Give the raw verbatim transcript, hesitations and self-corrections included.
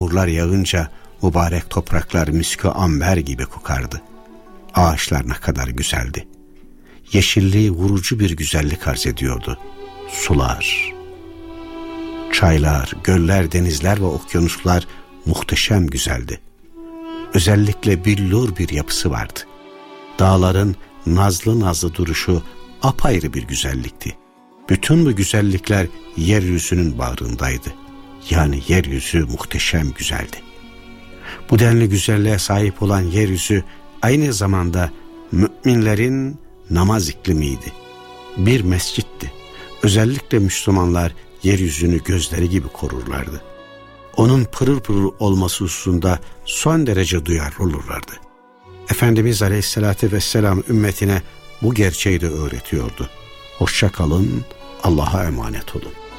yağmurlar yağınca mübarek topraklar miskü amber gibi kokardı. Ağaçlar ne kadar güzeldi. Yeşilliği vurucu bir güzellik arz ediyordu. Sular, çaylar, göller, denizler ve okyanuslar muhteşem güzeldi. Özellikle billur bir yapısı vardı. Dağların nazlı nazlı duruşu apayrı bir güzellikti. Bütün bu güzellikler yeryüzünün bağrındaydı. Yani yeryüzü muhteşem güzeldi. Bu denli güzelliğe sahip olan yeryüzü aynı zamanda müminlerin namaz iklimiydi. Bir mescitti. Özellikle Müslümanlar yeryüzünü gözleri gibi korurlardı. Onun pırıl pırıl olması hususunda son derece duyarlı olurlardı. Efendimiz Aleyhisselatü Vesselam ümmetine bu gerçeği de öğretiyordu. Hoşça kalın, Allah'a emanet olun.